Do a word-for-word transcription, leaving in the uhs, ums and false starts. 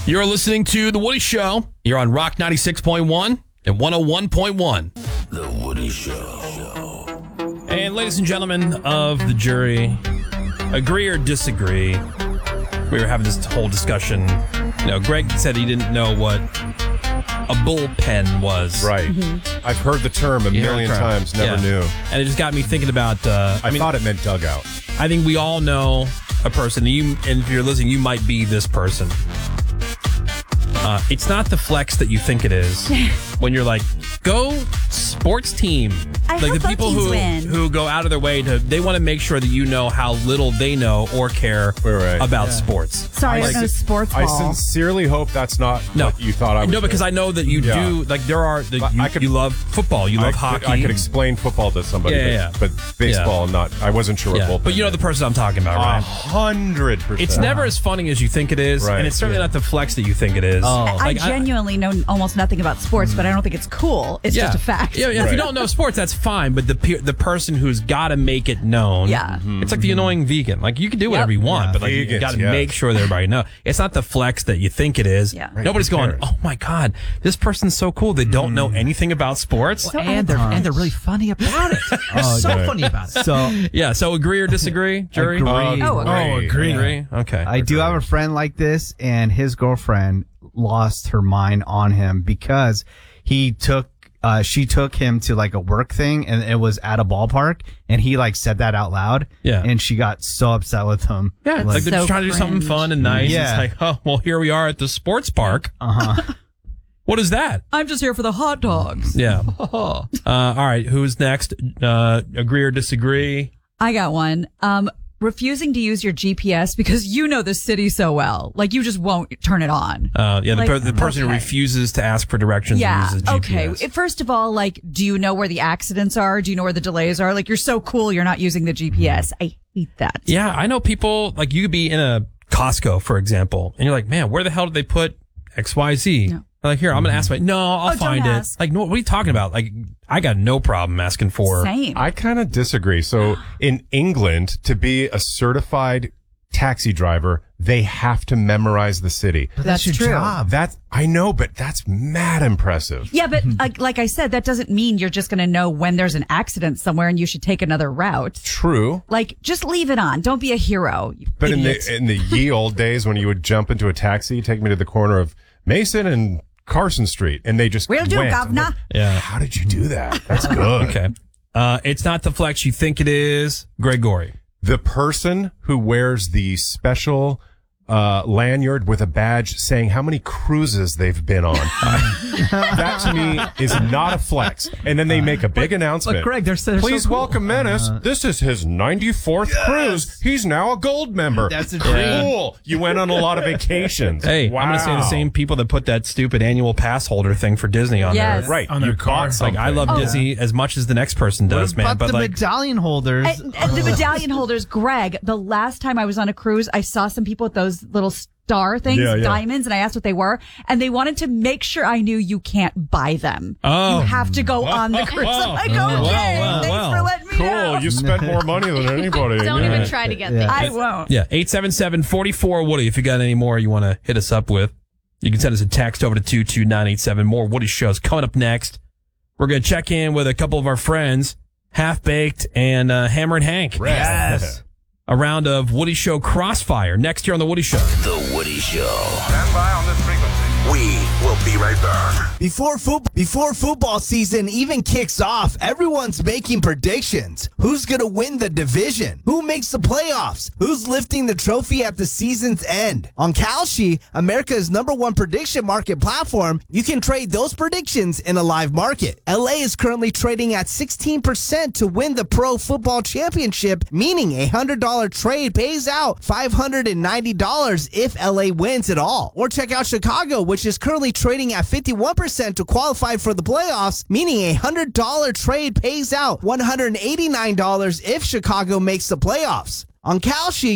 You're listening to The Woody Show. You're on Rock ninety-six point one and one oh one point one. The Woody Show. And ladies and gentlemen of the jury, agree or disagree, we were having this whole discussion. You know, Greg said he didn't know what a bullpen was. Right. Mm-hmm. I've heard the term a You million heard the term. times, never Yeah. knew. And it just got me thinking about, uh, I, I mean, thought it meant dugout. I think we all know a person, and, you, and if you're listening, you might be this person. Uh, it's not the flex that you think it is. When you're like, go sports team. I like hope the people both teams who win. who go out of their way to, they want to make sure that you know how little they know or care Right, right. about sports. Sorry, I I don't know si- sports I ball. sincerely hope that's not No, what you thought I was No, because I know that you Yeah. do. Like there are, the, But you, I could- you love football, you I love could- hockey. I could explain football to somebody, Yeah, yeah, yeah. but, but baseball, not. I wasn't sure yeah, what bullpen but you know the meant. person I'm talking about, A right? hundred percent. It's never as funny as you think it is, Right, and it's certainly yeah. not the flex that you think it is. I Like, genuinely know almost nothing about sports, but I don't think it's cool. It's yeah. just a fact. Yeah, yeah, if Right. you don't know sports, that's fine. But the pe- the person who's got to make it known. Yeah. Mm-hmm. It's like the annoying vegan. Like you can do whatever you want, Yeah. but like you Vegans, got to yes. make sure that everybody know. It's not the flex that you think it is. Yeah. Right, Nobody's who going, cares? oh my god, this person's so cool. They don't know anything about sports. So and they're and they're really funny about it. They're so okay. funny about it. So Yeah. So agree or disagree, jury? Agree. Oh, agree. agree. Agree. Okay. I do have a friend like this, and his girlfriend lost her mind on him because he took, uh, she took him to like a work thing, and it was at a ballpark, and he like said that out loud. Yeah. And she got so upset with him. Yeah, it's like Like, they're so just trying to do something cringe. fun and nice. Yeah. It's like, oh, well, here we are at the sports park. uh-huh. What is that? I'm just here for the hot dogs. Yeah. uh, all right. Who's next? Uh, agree or disagree? I got one. Um, refusing to use your G P S because you know the city so well. Like you just won't turn it on. Uh, yeah, the, Like, per- the person who okay. refuses to ask for directions Yeah. and uses G P S. Okay. First of all, like, do you know where the accidents are? Do you know where the delays are? Like, you're so cool. You're not using the G P S. I hate that. Yeah, I know people, like you could be in a Costco, for example, and you're like, man, where the hell did they put X Y Z? No. Like, here, I'm going to ask my, no, I'll Oh, don't find it. ask. Like, no, what are you talking about? Like, I got no problem asking for. Same. I kind of disagree. So in England, to be a certified taxi driver, they have to memorize the city. But That's that's, your true. job. That's, I know, but that's mad impressive. Yeah, but uh, like I said, that doesn't mean you're just going to know when there's an accident somewhere and you should take another route. True. Like, just leave it on. Don't be a hero. you But in idiots. the in the ye old days when you would jump into a taxi, take me to the corner of Mason and Carson Street, and they just Will do, went. I'm governor. like, Yeah. How did you do that? That's good. Okay. Uh, it's not the flex you think it is. Gregory. The person who wears the special uh, lanyard with a badge saying how many cruises they've been on. That to me is not a flex. And then they make a big announcement. But Greg, they're, they're Please so cool. welcome Menace. This is his ninety-fourth cruise. He's now a gold member. That's a dream. Cool. You went on a lot of vacations. Hey, wow. I'm going to say the same people that put that stupid annual pass holder thing for Disney on Yes. there. Right. On their you car. bought Like, something. I love Disney as much as the next person does, man. But But the like, medallion holders. And, and the medallion holders, Greg, the last time I was on a cruise, I saw some people with those little star things, Yeah, yeah. diamonds, and I asked what they were, and they wanted to make sure I knew you can't buy them. Oh. You have to go on the cruise. I'm like, okay, Wow, wow, thanks wow. for letting me Cool. know. You spent more money than anybody. Don't Yeah. even try to get Yeah. things. I won't. Yeah, eight seven seven, four four, Woody. If you got any more you want to hit us up with, you can send us a text over to two two nine eight seven. More Woody shows coming up next. We're going to check in with a couple of our friends, Half Baked and uh, Hammer and Hank. Yes. A round of Woody Show Crossfire next year on The Woody Show. The Woody Show. Stand by on this frequency. We will be right back. Before foot- before football season even kicks off, everyone's making predictions. Who's going to win the division? Who makes the playoffs? Who's lifting the trophy at the season's end? On Kalshi, America's number one prediction market platform, you can trade those predictions in a live market. L A is currently trading at sixteen percent to win the Pro Football Championship, meaning a one hundred dollars trade pays out five hundred ninety dollars if L A wins at all. Or check out Chicago, which is currently trading at fifty-one percent to qualify for the playoffs, meaning a one hundred dollars trade pays out one hundred eighty-nine dollars if Chicago makes the playoffs. On Kalshi,